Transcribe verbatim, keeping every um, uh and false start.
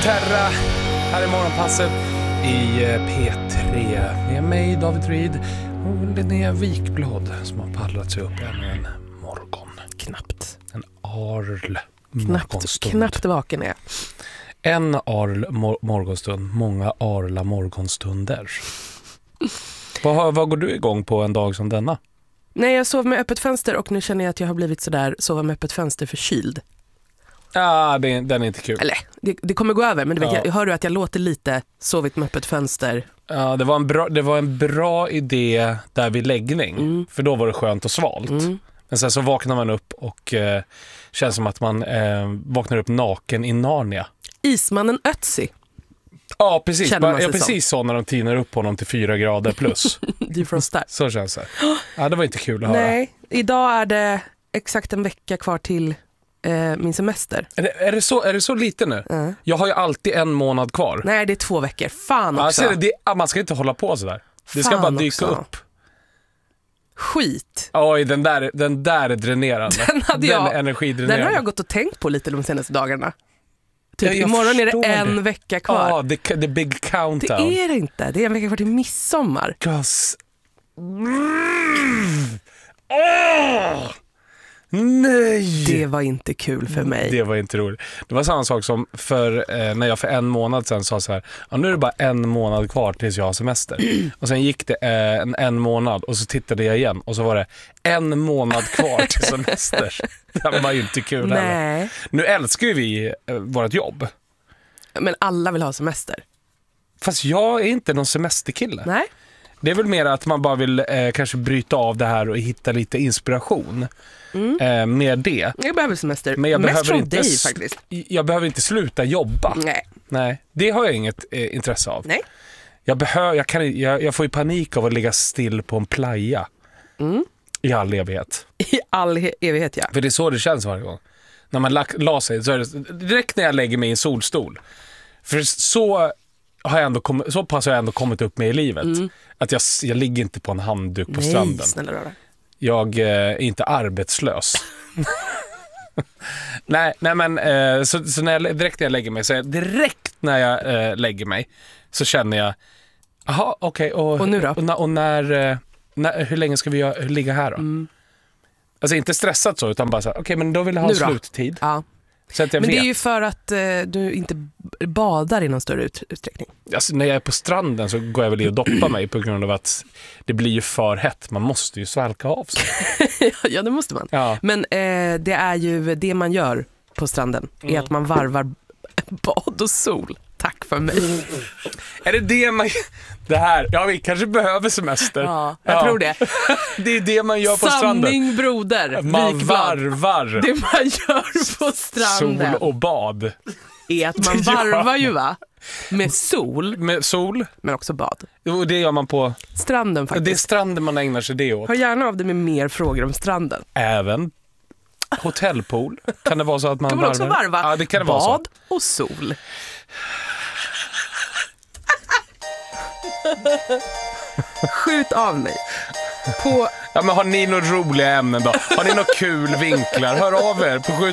Terra, här är morgonpasset i P tre med mig David Reed och Linnea Wikblad som har paddlat sig upp ännu en morgon. Knappt. En arl Knappt, knappt vaken är. En arl mor- morgonstund, många arla morgonstunder. vad, vad går du igång på en dag som denna? Nej, jag sov med öppet fönster och nu känner jag att jag har blivit sådär sova med öppet fönster förkyld. Ja, ah, den är inte kul. Eller, det, det kommer gå över, men du vet, ja. jag, jag hör du att jag låter lite sovit med öppet fönster. Ja, det var en bra, det var en bra idé där vid läggning, mm. för då var det skönt och svalt. Mm. Men sen så vaknar man upp och eh, känns som att man eh, vaknar upp naken i Narnia. Ismannen Ötzi. Ja, precis. Bara, ja, precis så när de tinar upp honom till fyra grader plus. Defrostar. Så känns det. Ja, det var inte kul att höra. Nej, idag är det exakt en vecka kvar till eh, min semester. Är det, är, det så, är det så lite nu? Mm. Jag har ju alltid en månad kvar. Nej, det är två veckor. Fan också. Ja, det, det, man ska inte hålla på sådär. Det ska Fan bara dyka också. upp. Skit. Oj, den där, den där är dränerande. Den, hade jag, den, energidränerande. Den har jag gått och tänkt på lite de senaste dagarna. Typ, ja, imorgon är det en det. vecka kvar. Ja, the, the big countdown. Det är det inte. Det är en vecka kvar till midsommar. Gas. Mm. Oh! Nej! Det var inte kul för mig. Det var inte roligt. Det var samma sak som för, eh, när jag för en månad sedan sa så här: ja, nu är det bara en månad kvar tills jag har semester. Mm. Och sen gick det eh, en, en månad och så tittade jag igen och så var det en månad kvar till semester. Det var ju inte kul. Nej. Heller. Nu älskar ju vi eh, vårt jobb. Men alla vill ha semester. Fast jag är inte någon semesterkille. Nej. Det är väl mer att man bara vill eh, kanske bryta av det här och hitta lite inspiration. Mm. Eh, med det. Jag behöver semester. Men jag Mest behöver från inte, dig faktiskt. Jag behöver inte sluta jobba. Nej. Nej, det har jag inget eh, intresse av. Nej. Jag, behöver, jag, kan, jag, jag får ju panik av att ligga still på en playa. Mm. I all evighet. I all he- evighet, ja. För det är så det känns varje gång. När man la, la sig så är det direkt när jag lägger mig i en solstol. För så har jag ändå kommit, så pass har jag ändå kommit upp med i livet. Mm. Att jag, jag ligger inte på en handduk på Nej, stranden. Snälla röra. Jag eh, är inte arbetslös. nej, nej, men eh, så, så när jag, direkt när jag lägger mig så direkt när jag eh, lägger mig så känner jag, jaha, okej, okay, och, och nu då? Och, och, och när, eh, när, hur länge ska vi göra, ligga här då? Mm. Alltså inte stressat så, utan bara så, okej, okay, men då vill jag ha sluttid. Ja. Så att jag men vet. Det är ju för att eh, du inte badar i någon större ut- utsträckning. Alltså, när jag är på stranden så går jag väl i och doppar mig på grund av att det blir ju för hett. Man måste ju svalka av sig. Ja, det måste man. Ja. Men eh, det är ju det man gör på stranden. Mm. Är att man varvar bad och sol. Tack för mig. Mm. Är det det man... Det här, ja, vi kanske behöver semester. Ja, jag ja. tror det. Det är det man gör på Sanning, stranden. Sanning, broder. Man varvar. Det man gör på stranden. Sol och bad. Är att man varvar ju, va? Med sol. Med sol. Men också bad. Och det gör man på... Stranden faktiskt. Det är stranden man ägnar sig det åt. Hör gärna av dig med mer frågor om stranden. Även hotellpool. Kan det vara så att man kan man varvar? också varva Ja, det kan det bad vara så. Och sol. Skjut av mig. På... Ja, men har ni några roliga ämnen då? Har ni några kul vinklar? Hör av er på skjut